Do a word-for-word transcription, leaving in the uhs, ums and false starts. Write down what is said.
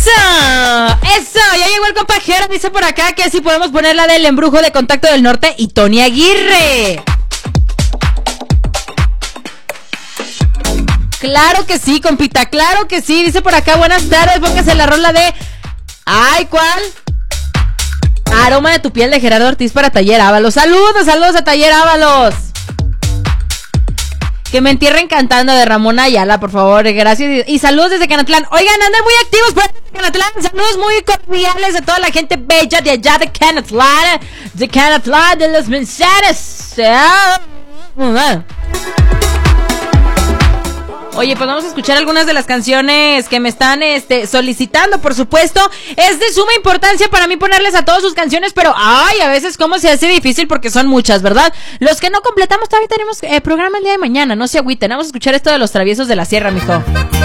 Eso, eso, ya llegó el compajero, dice por acá que si podemos poner la del embrujo de Contacto del Norte y Tony Aguirre. Claro que sí, compita, claro que sí, dice por acá, buenas tardes, póngase la rola de... Ay, ¿cuál? Aroma de tu piel de Gerardo Ortiz para Taller Ábalos. Saludos, saludos a Taller Ábalos. Que me entierren cantando de Ramón Ayala, por favor, gracias. Y saludos desde Canatlán. Oigan, andan muy activos por Canatlán. Saludos muy cordiales a toda la gente bella de allá de Canatlán. De Canatlán, de los mensajes. Oye, pues vamos a escuchar algunas de las canciones que me están este, solicitando, por supuesto. Es de suma importancia para mí ponerles a todas sus canciones, pero ay, a veces cómo se hace difícil porque son muchas, ¿verdad? Los que no completamos todavía tenemos eh, programa el día de mañana, no se agüiten. Vamos a escuchar esto de Los Traviesos de la Sierra, mijo.